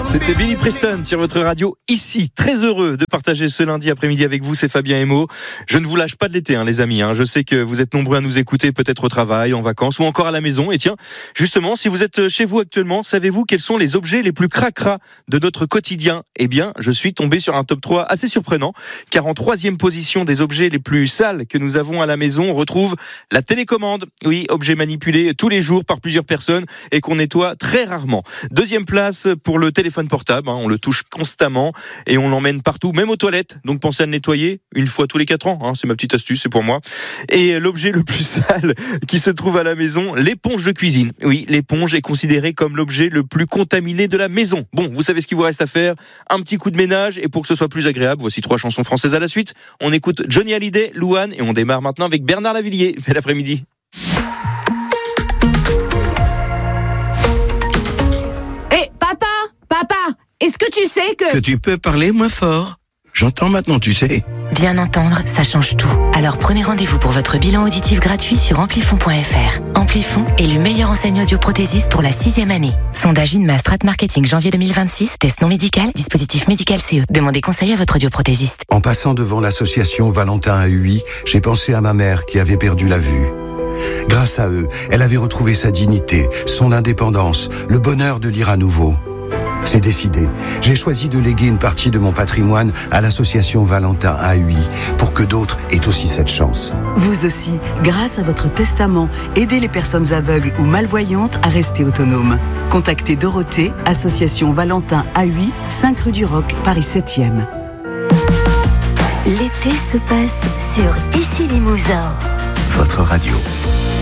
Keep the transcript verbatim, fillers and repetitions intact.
C'était Billy Preston sur votre radio ici. Très heureux de partager ce lundi après-midi avec vous, c'est Fabien Emo. Je ne vous lâche pas de l'été, hein, les amis. Hein. Je sais que vous êtes nombreux à nous écouter, peut-être au travail, en vacances ou encore à la maison. Et tiens, justement, si vous êtes chez vous actuellement, savez-vous quels sont les objets les plus cracra de notre quotidien ? Eh bien, je suis tombé sur un top trois assez surprenant, car en troisième position des objets les plus sales que nous avons à la maison, on retrouve la télécommande. Oui, objet manipulé tous les jours par plusieurs personnes et qu'on nettoie très rarement. Deuxième place pour le téléphone portable, hein, on le touche constamment et on l'emmène partout, même aux toilettes. Donc pensez à le nettoyer une fois tous les quatre ans, hein, c'est ma petite astuce, c'est pour moi. Et l'objet le plus sale qui se trouve à la maison, l'éponge de cuisine. Oui, l'éponge est considérée comme l'objet le plus contaminé de la maison. Bon, vous savez ce qu'il vous reste à faire, un petit coup de ménage, et pour que ce soit plus agréable, voici trois chansons françaises à la suite. On écoute Johnny Hallyday, Louane, et on démarre maintenant avec Bernard Lavilliers. Bel après-midi. Est-ce que tu sais que... Que tu peux parler moins fort. J'entends maintenant, tu sais. Bien entendre, ça change tout. Alors prenez rendez-vous pour votre bilan auditif gratuit sur amplifon point f r. Amplifon est le meilleur enseignant audioprothésiste pour la sixième année. Sondage INMA Strat Marketing janvier deux mille vingt-six. Test non médical, dispositif médical C E. Demandez conseil à votre audioprothésiste. En passant devant l'association Valentin A U I, j'ai pensé à ma mère qui avait perdu la vue. Grâce à eux, elle avait retrouvé sa dignité, son indépendance, le bonheur de lire à nouveau. C'est décidé. J'ai choisi de léguer une partie de mon patrimoine à l'association Valentin A U I pour que d'autres aient aussi cette chance. Vous aussi, grâce à votre testament, aidez les personnes aveugles ou malvoyantes à rester autonomes. Contactez Dorothée, association Valentin A U I, cinq rue du Roc, Paris septième. L'été se passe sur Issy Limousin. Votre radio.